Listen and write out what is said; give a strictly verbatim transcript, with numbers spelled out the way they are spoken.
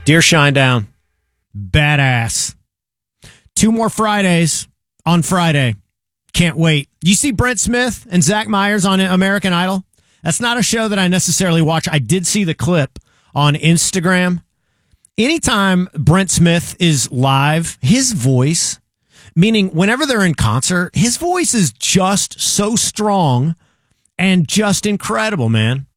Dear Shinedown, badass. Two more Fridays on Friday. Can't wait. You see Brent Smith and Zach Myers on American Idol? That's not a show that I necessarily watch. I did see the clip on Instagram. Anytime Brent Smith is live, his voice, meaning whenever they're in concert, his voice is just so strong and just incredible, man.